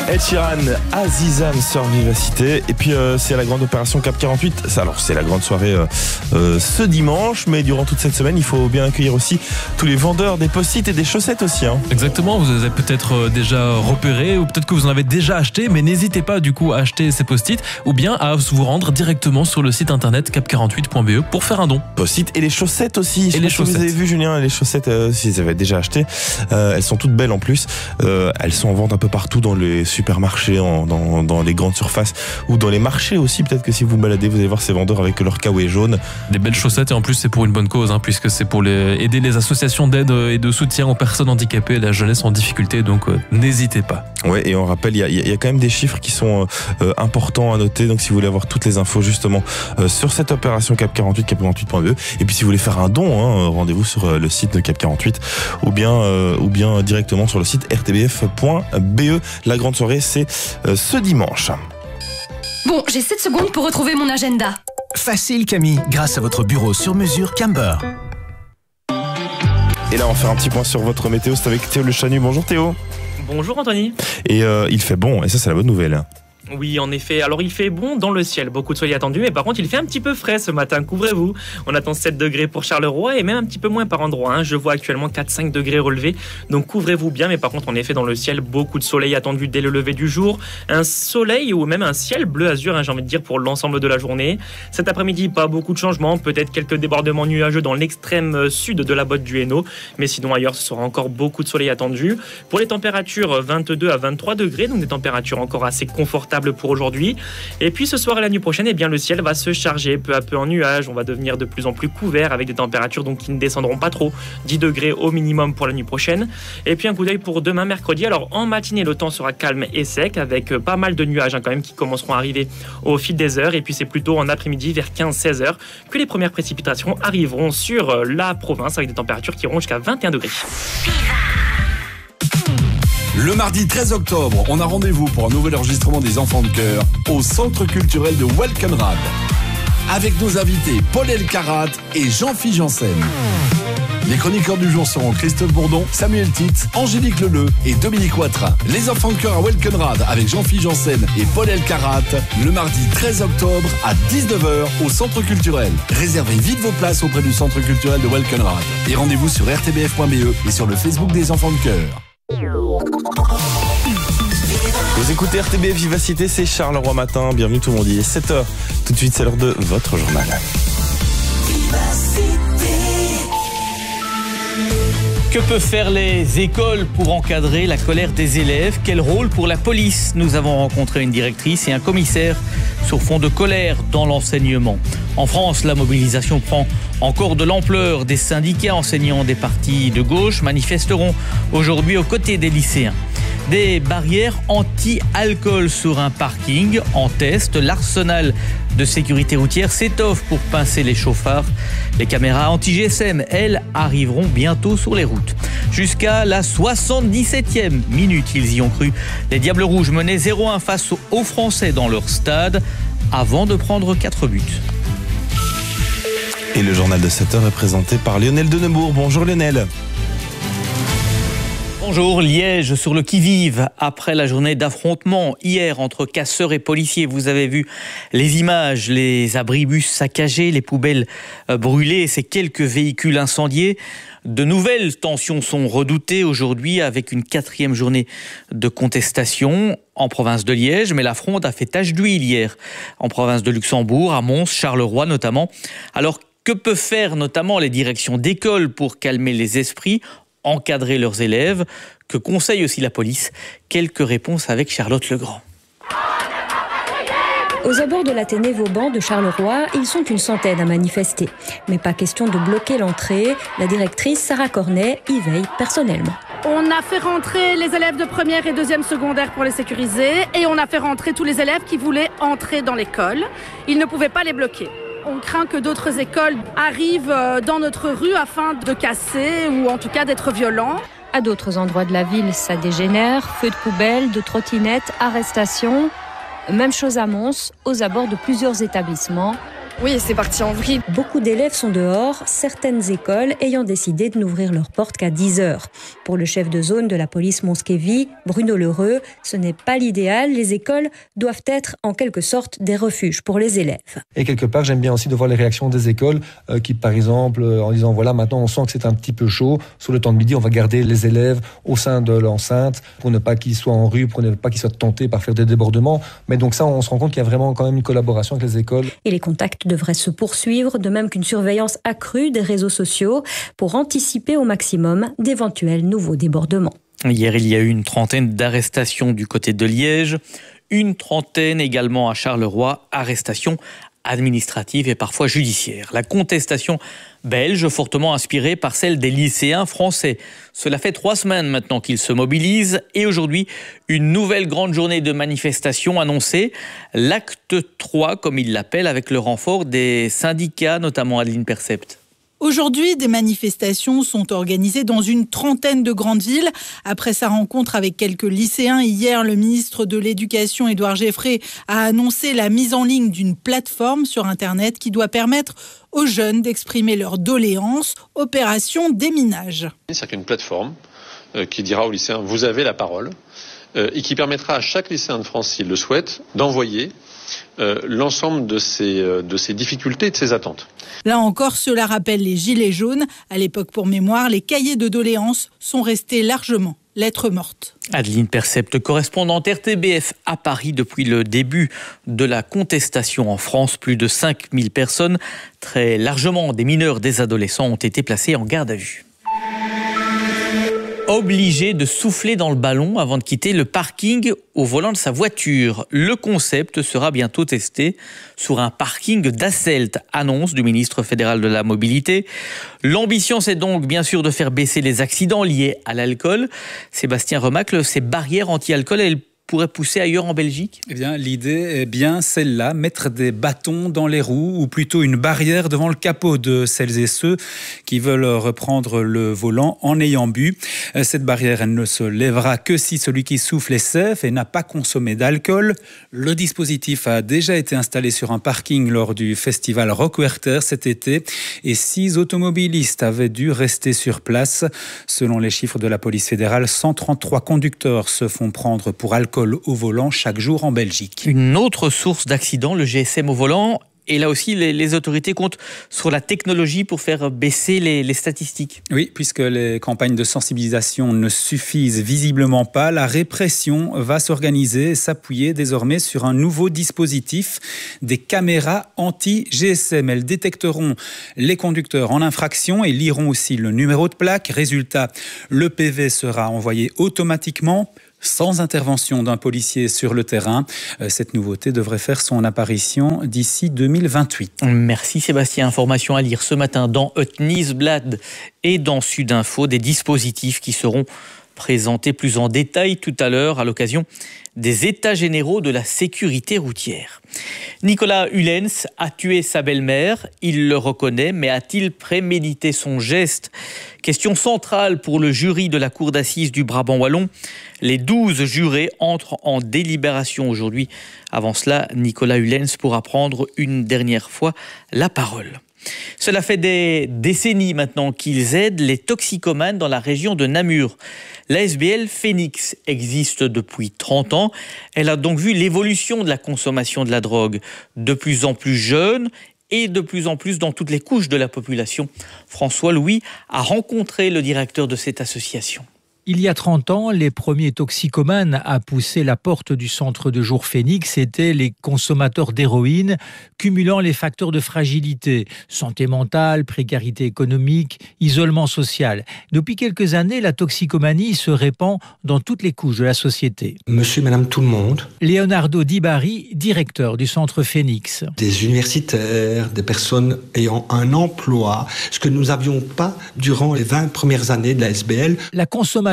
Ed Sheeran, Azizam sur Vivacité. Et puis c'est la grande opération Cap 48. Alors c'est la grande soirée ce dimanche, mais durant toute cette semaine, il faut bien accueillir aussi tous les vendeurs des post-it et des chaussettes aussi. Exactement, vous avez peut-être déjà repéré ou peut-être que vous en avez déjà acheté, mais n'hésitez pas du coup à acheter ces post-it ou bien à vous rendre directement sur le site internet cap48.be pour faire un don. Post-it et les chaussettes aussi. Et les chaussettes. Vous avez vu Julien, les chaussettes, si vous avez déjà acheté, elles sont toutes belles en plus. Elles sont en vente un peu partout dans les supermarchés, dans les grandes surfaces ou dans les marchés aussi. Peut-être que si vous vous baladez, vous allez voir ces vendeurs avec leur kawaii jaune. Des belles chaussettes et en plus c'est pour une bonne cause puisque c'est pour aider les associations d'aide et de soutien aux personnes handicapées et la jeunesse en difficulté, donc n'hésitez pas. Ouais, et on rappelle, il y a quand même des chiffres qui sont importants à noter, donc si vous voulez avoir toutes les infos justement sur cette opération Cap 48, cap48.be, et puis si vous voulez faire un don, rendez-vous sur le site de Cap 48 ou bien directement sur le site rtbf.be. La grande soirée, c'est ce dimanche. Bon, j'ai 7 secondes pour retrouver mon agenda. Facile Camille, grâce à votre bureau sur mesure Camber. Et là, on fait un petit point sur votre météo, c'est avec Théo Le Chanu. Bonjour Théo. Bonjour Anthony. Et il fait bon, et ça c'est la bonne nouvelle. Oui, en effet. Alors, il fait bon dans le ciel. Beaucoup de soleil attendu, mais par contre, il fait un petit peu frais ce matin. Couvrez-vous. On attend 7 degrés pour Charleroi et même un petit peu moins par endroit. Je vois actuellement 4-5 degrés relevés. Donc, couvrez-vous bien. Mais par contre, en effet, dans le ciel, beaucoup de soleil attendu dès le lever du jour. Un soleil ou même un ciel bleu-azur, j'ai envie de dire, pour l'ensemble de la journée. Cet après-midi, pas beaucoup de changements. Peut-être quelques débordements nuageux dans l'extrême sud de la botte du Hainaut. Mais sinon, ailleurs, ce sera encore beaucoup de soleil attendu. Pour les températures, 22 à 23 degrés. Donc, des températures encore assez confortables pour aujourd'hui. Et puis ce soir et la nuit prochaine, le ciel va se charger peu à peu en nuages. On va devenir de plus en plus couvert avec des températures donc qui ne descendront pas trop. 10 degrés au minimum pour la nuit prochaine. Et puis un coup d'œil pour demain mercredi. Alors en matinée, le temps sera calme et sec avec pas mal de nuages quand même qui commenceront à arriver au fil des heures. Et puis c'est plutôt en après-midi vers 15-16 heures que les premières précipitations arriveront sur la province avec des températures qui iront jusqu'à 21 degrés. Le mardi 13 octobre, on a rendez-vous pour un nouvel enregistrement des Enfants de Chœur au Centre culturel de Walkenrad. Avec nos invités Paul Elkarat et Jean-Philippe Janssen. Les chroniqueurs du jour seront Christophe Bourdon, Samuel Titz, Angélique Leleu et Dominique Watrin. Les Enfants de Chœur à Walkenrad avec Jean-Philippe Janssen et Paul Elkarat le mardi 13 octobre à 19h au Centre culturel. Réservez vite vos places auprès du Centre culturel de Walkenrad. Et rendez-vous sur rtbf.be et sur le Facebook des Enfants de Chœur. Vous écoutez RTBF Vivacité, c'est Charleroi Matin. Bienvenue tout le monde, il est 7h. Tout de suite, c'est l'heure de votre journal. Que peuvent faire les écoles pour encadrer la colère des élèves? Quel rôle pour la police? Nous avons rencontré une directrice et un commissaire sur fond de colère dans l'enseignement. En France, la mobilisation prend encore de l'ampleur. Des syndicats enseignants des partis de gauche manifesteront aujourd'hui aux côtés des lycéens. Des barrières anti-alcool sur un parking. En test, l'arsenal de sécurité routière s'étoffe pour pincer les chauffards. Les caméras anti-GSM, elles, arriveront bientôt sur les routes. Jusqu'à la 77e minute, ils y ont cru. Les Diables Rouges menaient 0-1 face aux Français dans leur stade avant de prendre 4 buts. Et le journal de 7h est présenté par Lionel Denebourg. Bonjour Lionel. Bonjour, Liège sur le qui-vive après la journée d'affrontement hier entre casseurs et policiers. Vous avez vu les images, les abribus saccagés, les poubelles brûlées, ces quelques véhicules incendiés. De nouvelles tensions sont redoutées aujourd'hui avec une 4e journée de contestation en province de Liège. Mais la fronde a fait tache d'huile hier en province de Luxembourg, à Mons, Charleroi notamment. Alors que peuvent faire notamment les directions d'école pour calmer les esprits, encadrer leurs élèves? Que conseille aussi la police? Quelques réponses avec Charlotte Legrand. Aux abords de l'Athénée Vauban de Charleroi, ils sont une centaine à manifester. Mais pas question de bloquer l'entrée. La directrice Sarah Cornet y veille personnellement. On a fait rentrer les élèves de première et deuxième secondaire pour les sécuriser. Et on a fait rentrer tous les élèves qui voulaient entrer dans l'école. Ils ne pouvaient pas les bloquer. On craint que d'autres écoles arrivent dans notre rue afin de casser ou en tout cas d'être violents. À d'autres endroits de la ville, ça dégénère. Feux de poubelle, de trottinettes, arrestations. Même chose à Mons, aux abords de plusieurs établissements. Oui, c'est parti en vrille. Beaucoup d'élèves sont dehors, certaines écoles ayant décidé de n'ouvrir leurs portes qu'à 10h. Pour le chef de zone de la police Monskévy, Bruno Lheureux, ce n'est pas l'idéal. Les écoles doivent être en quelque sorte des refuges pour les élèves. Et quelque part, j'aime bien aussi de voir les réactions des écoles qui, par exemple, en disant voilà, maintenant on sent que c'est un petit peu chaud, sur le temps de midi, on va garder les élèves au sein de l'enceinte pour ne pas qu'ils soient en rue, pour ne pas qu'ils soient tentés par faire des débordements. Mais donc ça, on se rend compte qu'il y a vraiment quand même une collaboration avec les écoles. Et les contacts devrait se poursuivre, de même qu'une surveillance accrue des réseaux sociaux pour anticiper au maximum d'éventuels nouveaux débordements. Hier, il y a eu une trentaine d'arrestations du côté de Liège, une trentaine également à Charleroi, arrestations administratives et parfois judiciaires. La contestation belge, fortement inspirée par celle des lycéens français. Cela fait 3 semaines maintenant qu'ils se mobilisent et aujourd'hui, une nouvelle grande journée de manifestation annoncée. L'acte 3, comme ils l'appellent, avec le renfort des syndicats, notamment Adeline Percept. Aujourd'hui, des manifestations sont organisées dans une trentaine de grandes villes. Après sa rencontre avec quelques lycéens, hier, le ministre de l'Éducation, Édouard Geffrey, a annoncé la mise en ligne d'une plateforme sur Internet qui doit permettre aux jeunes d'exprimer leurs doléances. Opération déminage. C'est une plateforme qui dira aux lycéens « vous avez la parole » et qui permettra à chaque lycéen de France, s'il le souhaite, d'envoyer l'ensemble de ses difficultés et de ses attentes. Là encore, cela rappelle les gilets jaunes. À l'époque, pour mémoire, les cahiers de doléances sont restés largement lettres mortes. Adeline Percept, correspondante RTBF à Paris depuis le début de la contestation en France. Plus de 5000 personnes, très largement des mineurs, des adolescents, ont été placés en garde à vue. Obligé de souffler dans le ballon avant de quitter le parking au volant de sa voiture. Le concept sera bientôt testé sur un parking d'Asselt, annonce du ministre fédéral de la Mobilité. L'ambition, c'est donc bien sûr de faire baisser les accidents liés à l'alcool. Sébastien Remacle, ces barrières anti-alcool, elles pourrait pousser ailleurs en Belgique ? Eh bien, l'idée est bien celle-là, mettre des bâtons dans les roues ou plutôt une barrière devant le capot de celles et ceux qui veulent reprendre le volant en ayant bu. Cette barrière, elle ne se lèvera que si celui qui souffle est safe et n'a pas consommé d'alcool. Le dispositif a déjà été installé sur un parking lors du festival Rock Werther cet été et 6 automobilistes avaient dû rester sur place. Selon les chiffres de la police fédérale, 133 conducteurs se font prendre pour alcool au volant chaque jour en Belgique. Une autre source d'accident, le GSM au volant. Et là aussi, les autorités comptent sur la technologie pour faire baisser les statistiques. Oui, puisque les campagnes de sensibilisation ne suffisent visiblement pas, la répression va s'organiser et s'appuyer désormais sur un nouveau dispositif, des caméras anti-GSM. Elles détecteront les conducteurs en infraction et liront aussi le numéro de plaque. Résultat, le PV sera envoyé automatiquement, sans intervention d'un policier sur le terrain. Cette nouveauté devrait faire son apparition d'ici 2028. Merci Sébastien. Information à lire ce matin dans Het Nieuwsblad et dans Sudinfo, des dispositifs qui seront présentés plus en détail tout à l'heure à l'occasion des états généraux de la sécurité routière. Nicolas Hulens a tué sa belle-mère, il le reconnaît, mais a-t-il prémédité son geste ? Question centrale pour le jury de la cour d'assises du Brabant wallon. Les 12 jurés entrent en délibération aujourd'hui. Avant cela, Nicolas Hulens pourra prendre une dernière fois la parole. Cela fait des décennies maintenant qu'ils aident les toxicomanes dans la région de Namur. L'ASBL Phoenix existe depuis 30 ans. Elle a donc vu l'évolution de la consommation de la drogue, de plus en plus jeune et de plus en plus dans toutes les couches de la population. François Louis a rencontré le directeur de cette association. Il y a 30 ans, les premiers toxicomanes à pousser la porte du centre de jour Phoenix étaient les consommateurs d'héroïne, cumulant les facteurs de fragilité, santé mentale, précarité économique, isolement social. Depuis quelques années, la toxicomanie se répand dans toutes les couches de la société. Monsieur, madame, tout le monde. Leonardo Di Bari, directeur du centre Phoenix. Des universitaires, des personnes ayant un emploi, ce que nous n'avions pas durant les 20 premières années de la SBL. La consommation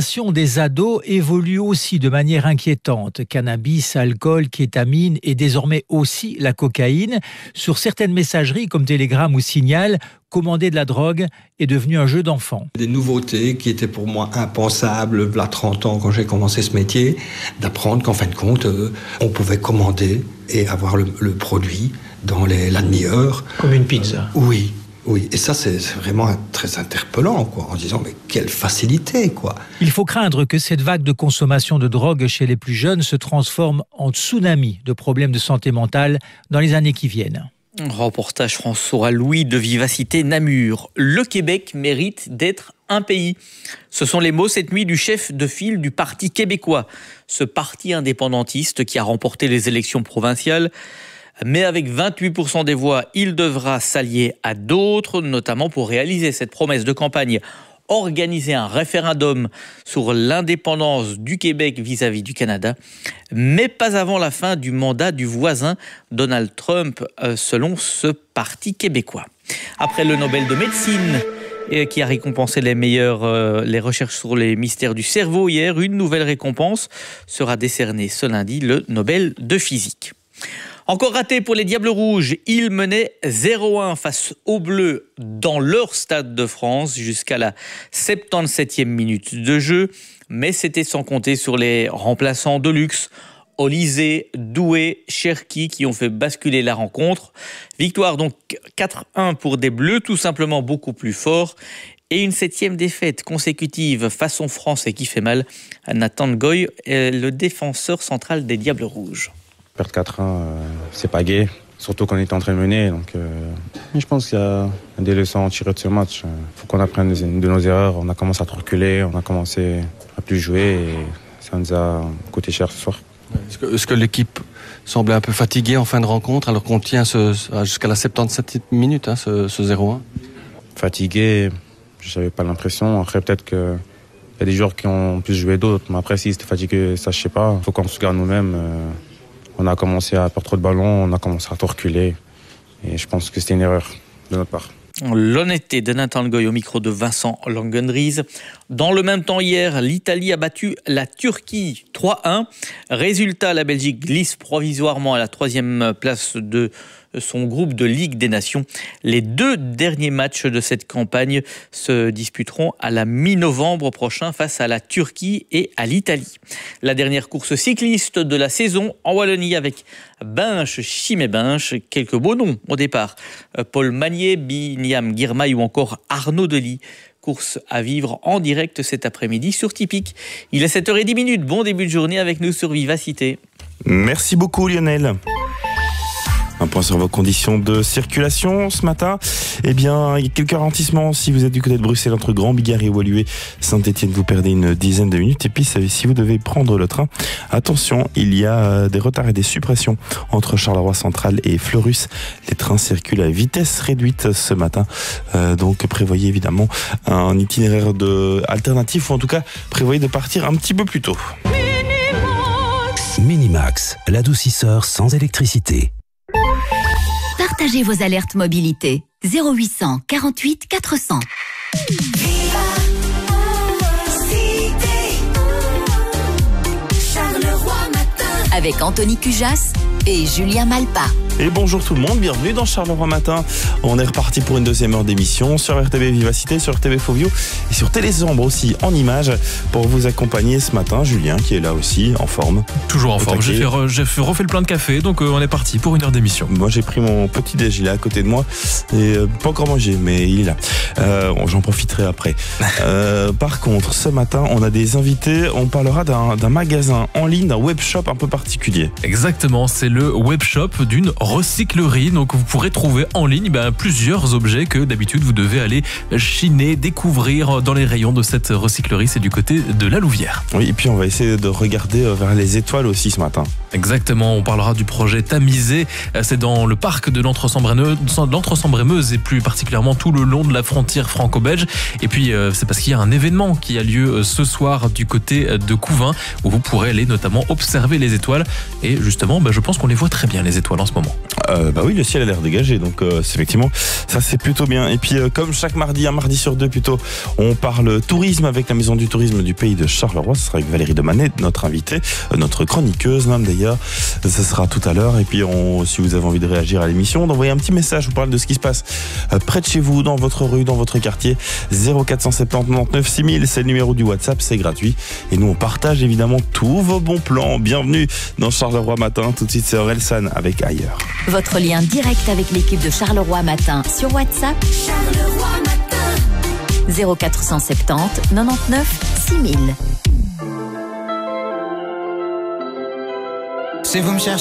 consommation des ados évolue aussi de manière inquiétante. Cannabis, alcool, kétamine et désormais aussi la cocaïne. Sur certaines messageries comme Telegram ou Signal, commander de la drogue est devenu un jeu d'enfant. Des nouveautés qui étaient pour moi impensables, il y a 30 ans quand j'ai commencé ce métier, d'apprendre qu'en fin de compte, on pouvait commander et avoir le produit dans la demi-heure. Comme une pizza. Oui. Et ça c'est vraiment très interpellant, quoi, en disant mais quelle facilité, quoi. Il faut craindre que cette vague de consommation de drogue chez les plus jeunes se transforme en tsunami de problèmes de santé mentale dans les années qui viennent. Reportage François Louis de Vivacité Namur. Le Québec mérite d'être un pays. Ce sont les mots cette nuit du chef de file du Parti québécois. Ce parti indépendantiste qui a remporté les élections provinciales. Mais avec 28% des voix, il devra s'allier à d'autres, notamment pour réaliser cette promesse de campagne. Organiser un référendum sur l'indépendance du Québec vis-à-vis du Canada, mais pas avant la fin du mandat du voisin Donald Trump, selon ce parti québécois. Après le Nobel de médecine, qui a récompensé les recherches sur les mystères du cerveau hier, une nouvelle récompense sera décernée ce lundi, le Nobel de physique. Encore raté pour les Diables Rouges. Ils menaient 0-1 face aux Bleus dans leur Stade de France jusqu'à la 77e minute de jeu. Mais c'était sans compter sur les remplaçants de luxe. Olysée, Doué, Cherki qui ont fait basculer la rencontre. Victoire donc 4-1 pour des Bleus, tout simplement beaucoup plus fort. Et une 7e défaite consécutive façon français qui fait mal à Nathan Ngoy, le défenseur central des Diables Rouges. Perdre 4-1, c'est pas gai, surtout qu'on est en train de mener. Donc, je pense qu'il y a des leçons à tirer de ce match. Il faut qu'on apprenne de nos erreurs. On a commencé à trop reculer, on a commencé à plus jouer et ça nous a coûté cher ce soir. Est-ce que l'équipe semblait un peu fatiguée en fin de rencontre alors qu'on tient jusqu'à la 77e minute, ce 0-1 ? Fatigué, je n'avais pas l'impression. Après, peut-être qu'il y a des joueurs qui ont plus joué d'autres. Mais après, s'ils étaient fatigués, ça, je sais pas. Il faut qu'on se garde nous-mêmes. On a commencé à perdre trop de ballons, on a commencé à trop reculer. Et je pense que c'était une erreur de notre part. L'honnêteté de Nathan Ngoy au micro de Vincent Langendries. Dans le même temps hier, l'Italie a battu la Turquie 3-1. Résultat, la Belgique glisse provisoirement à la 3e place de son groupe de Ligue des Nations. Les 2 derniers matchs de cette campagne se disputeront à la mi-novembre prochain face à la Turquie et à l'Italie. La dernière course cycliste de la saison en Wallonie avec Binche, Chimay-Binche, quelques beaux noms au départ. Paul Magnier, Binyam Girmay ou encore Arnaud Delis. Course à vivre en direct cet après-midi sur Tipic. Il est 7h10. Bon début de journée avec nous sur Vivacité. Merci beaucoup Lionel. Un point sur vos conditions de circulation ce matin. Eh bien, il y a quelques ralentissements si vous êtes du côté de Bruxelles entre Grand-Bigard et Woluwe. Saint-Étienne, vous perdez une dizaine de minutes. Et puis, si vous devez prendre le train, attention, il y a des retards et des suppressions entre Charleroi Central et Fleurus. Les trains circulent à vitesse réduite ce matin. Donc, prévoyez évidemment un itinéraire alternatif ou en tout cas, prévoyez de partir un petit peu plus tôt. Minimax, l'adoucisseur sans électricité. Partagez vos alertes mobilité. 0800 48 400. Charleroi Matin. Avec Anthony Cujas et Julien Malpa. Et bonjour tout le monde, bienvenue dans Charleroi Matin. On est reparti pour une 2e heure d'émission sur RTB Vivacité, sur RTB Fovio et sur Télésambre aussi en images pour vous accompagner ce matin. Julien qui est là aussi en forme. Toujours en forme, j'ai refait le plein de café, donc on est parti pour une heure d'émission. Moi j'ai pris mon petit déj, il est à côté de moi et pas encore mangé mais il est là. J'en profiterai après. Par contre ce matin on a des invités, on parlera d'un magasin en ligne, d'un webshop un peu particulier. Exactement, c'est le webshop d'une recyclerie, donc vous pourrez trouver en ligne plusieurs objets que d'habitude vous devez aller chiner, découvrir dans les rayons de cette recyclerie. C'est du côté de la Louvière. Oui, et puis on va essayer de regarder vers les étoiles aussi ce matin. Exactement, on parlera du projet Tamisé. C'est dans le parc de l'Entre-Sambre-et-Meuse et plus particulièrement tout le long de la frontière franco-belge. Et puis c'est parce qu'il y a un événement qui a lieu ce soir du côté de Couvain où vous pourrez aller notamment observer les étoiles. Et justement, je pense qu'on les voit très bien les étoiles en ce moment. Bah oui, le ciel a l'air dégagé, donc effectivement, ça c'est plutôt bien. Et puis comme chaque mardi, un mardi sur deux plutôt, on parle tourisme avec la Maison du Tourisme du Pays de Charleroi. Ce sera avec Valérie Demanet, notre invitée, notre chroniqueuse même d'ailleurs. Ce sera tout à l'heure. Et puis si vous avez envie de réagir à l'émission, d'envoyer un petit message, vous parle de ce qui se passe près de chez vous, dans votre rue, dans votre quartier. 0470 99 6000, c'est le numéro du WhatsApp, c'est gratuit. Et nous on partage évidemment tous vos bons plans. Bienvenue dans Charleroi Matin. Tout de suite c'est Orelsan avec Ailleurs. Votre lien direct avec l'équipe de Charleroi Matin sur WhatsApp. Charleroi Matin. 0470 99 6000. Si vous me cherchez